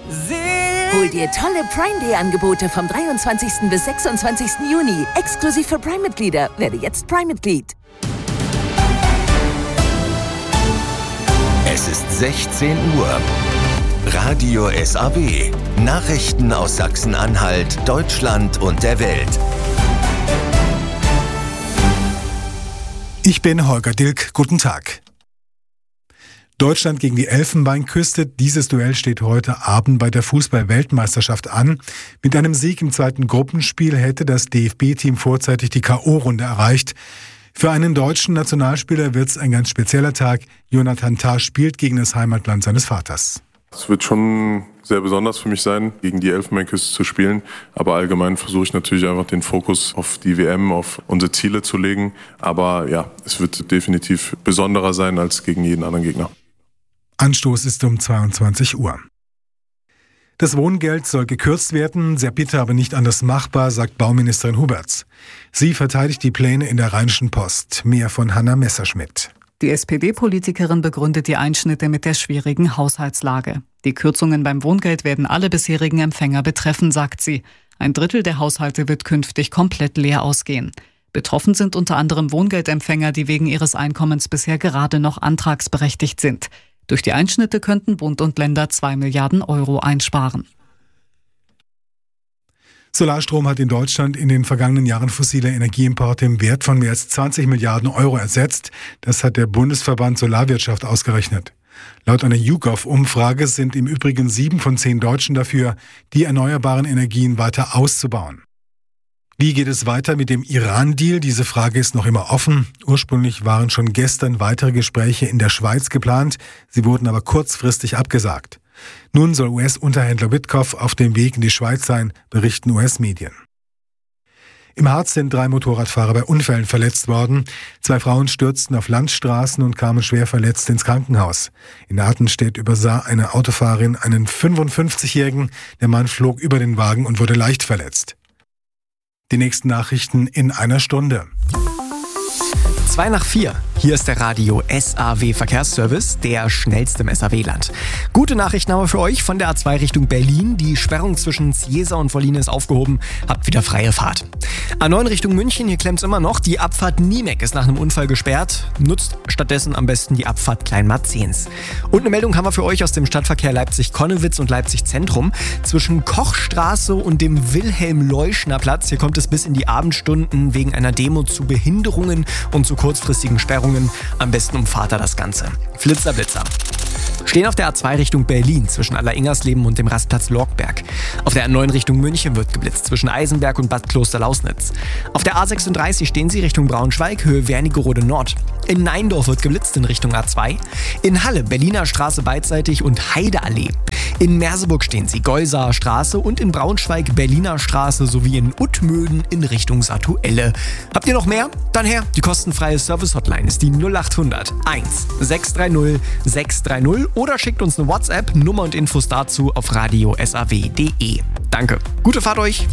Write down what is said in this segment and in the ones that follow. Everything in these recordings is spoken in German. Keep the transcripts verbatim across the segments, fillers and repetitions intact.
Hol dir tolle Prime-Day-Angebote vom dreiundzwanzigsten bis sechsundzwanzigsten Juni. Exklusiv für Prime-Mitglieder. Werde jetzt Prime-Mitglied. Es ist sechzehn Uhr. Radio S A W. Nachrichten aus Sachsen-Anhalt, Deutschland und der Welt. Ich bin Holger Dilk. Guten Tag. Deutschland gegen die Elfenbeinküste. Dieses Duell steht heute Abend bei der Fußball-Weltmeisterschaft an. Mit einem Sieg im zweiten Gruppenspiel hätte das D F B-Team vorzeitig die K O-Runde erreicht. Für einen deutschen Nationalspieler wird es ein ganz spezieller Tag. Jonathan Tah spielt gegen das Heimatland seines Vaters. Es wird schon sehr besonders für mich sein, gegen die Elfenbeinküste zu spielen. Aber allgemein versuche ich natürlich einfach den Fokus auf die W M, auf unsere Ziele zu legen. Aber ja, es wird definitiv besonderer sein als gegen jeden anderen Gegner. Anstoß ist um zweiundzwanzig Uhr. Das Wohngeld soll gekürzt werden, sehr bitter, aber nicht anders machbar, sagt Bauministerin Huberts. Sie verteidigt die Pläne in der Rheinischen Post. Mehr von Hanna Messerschmidt. Die S P D-Politikerin begründet die Einschnitte mit der schwierigen Haushaltslage. Die Kürzungen beim Wohngeld werden alle bisherigen Empfänger betreffen, sagt sie. Ein Drittel der Haushalte wird künftig komplett leer ausgehen. Betroffen sind unter anderem Wohngeldempfänger, die wegen ihres Einkommens bisher gerade noch antragsberechtigt sind. Durch die Einschnitte könnten Bund und Länder zwei Milliarden Euro einsparen. Solarstrom hat in Deutschland in den vergangenen Jahren fossile Energieimporte im Wert von mehr als zwanzig Milliarden Euro ersetzt. Das hat der Bundesverband Solarwirtschaft ausgerechnet. Laut einer YouGov-Umfrage sind im Übrigen sieben von zehn Deutschen dafür, die erneuerbaren Energien weiter auszubauen. Wie geht es weiter mit dem Iran-Deal? Diese Frage ist noch immer offen. Ursprünglich waren schon gestern weitere Gespräche in der Schweiz geplant. Sie wurden aber kurzfristig abgesagt. Nun soll U S-Unterhändler Witkoff auf dem Weg in die Schweiz sein, berichten U S-Medien. Im Harz sind drei Motorradfahrer bei Unfällen verletzt worden. Zwei Frauen stürzten auf Landstraßen und kamen schwer verletzt ins Krankenhaus. In Artenstedt übersah eine Autofahrerin einen fünfundfünfzigjährigen. Der Mann flog über den Wagen und wurde leicht verletzt. Die nächsten Nachrichten in einer Stunde. Zwei nach vier. Hier ist der Radio S A W Verkehrsservice, der schnellste im S A W-Land. Gute Nachrichten haben wir für euch von der A zwei Richtung Berlin. Die Sperrung zwischen Ziesa und Wollin ist aufgehoben. Habt wieder freie Fahrt. A neun Richtung München, hier klemmt's immer noch. Die Abfahrt Niemek ist nach einem Unfall gesperrt. Nutzt stattdessen am besten die Abfahrt Kleinmarzens. Und eine Meldung haben wir für euch aus dem Stadtverkehr Leipzig-Konnewitz und Leipzig-Zentrum. Zwischen Kochstraße und dem Wilhelm-Leuschner-Platz, hier kommt es bis in die Abendstunden wegen einer Demo zu Behinderungen und zu kurzfristigen Sperrungen. Am besten umfahrt er das Ganze. Flitzer, Blitzer. Stehen auf der A zwei Richtung Berlin zwischen Alleringers-Leben und dem Rastplatz Lorkberg. Auf der A neun Richtung München wird geblitzt zwischen Eisenberg und Bad Kloster-Lausnitz. Auf der A sechsunddreißig stehen sie Richtung Braunschweig, Höhe Wernigerode Nord. In Neindorf wird geblitzt in Richtung A zwei. In Halle Berliner Straße beidseitig und Heideallee. In Merseburg stehen sie Geusaer Straße und in Braunschweig Berliner Straße sowie in Uttmöden in Richtung Satuelle. Habt ihr noch mehr? Dann her. Die kostenfreie Service-Hotline ist die null acht hundert eins sechs drei null sechs drei null oder schickt uns eine WhatsApp, Nummer und Infos dazu auf radio s a w punkt d e. Danke. Gute Fahrt euch.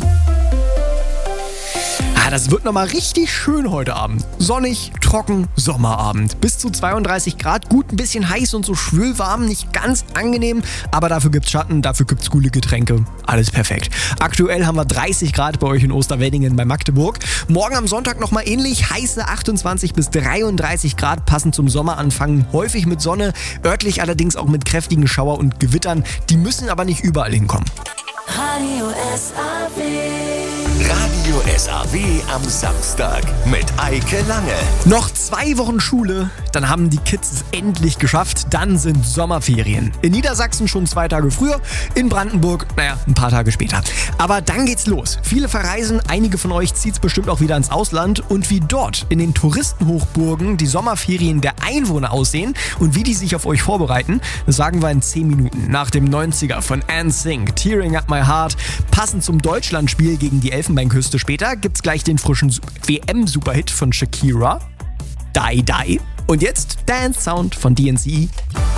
Ah, das wird nochmal richtig schön heute Abend. Sonnig, trocken, Sommerabend. Bis zu zweiunddreißig Grad, gut ein bisschen heiß und so schwülwarm, nicht ganz angenehm, aber dafür gibt's Schatten, dafür gibt's coole Getränke. Alles perfekt. Aktuell haben wir dreißig Grad bei euch in Osterweddingen bei Magdeburg. Morgen am Sonntag nochmal ähnlich, heiße achtundzwanzig bis dreiunddreißig Grad, passend zum Sommeranfang. Häufig mit Sonne, örtlich allerdings auch mit kräftigen Schauer und Gewittern. Die müssen aber nicht überall hinkommen. Radio S A W. Radio S A W am Samstag mit Eike Lange. Noch zwei Wochen Schule, dann haben die Kids es endlich geschafft. Dann sind Sommerferien. In Niedersachsen schon zwei Tage früher, in Brandenburg, naja, ein paar Tage später. Aber dann geht's los. Viele verreisen, einige von euch zieht's bestimmt auch wieder ins Ausland. Und wie dort in den Touristenhochburgen die Sommerferien der Einwohner aussehen und wie die sich auf euch vorbereiten, das sagen wir in zehn Minuten. Nach dem neunziger von NSYNC, Tearing Up My Heart, passend zum Deutschlandspiel gegen die Elfenbeinküste später, gibt's gleich den frischen W M-Superhit von Shakira, Die Die. Und jetzt Dance Sound von D N C E.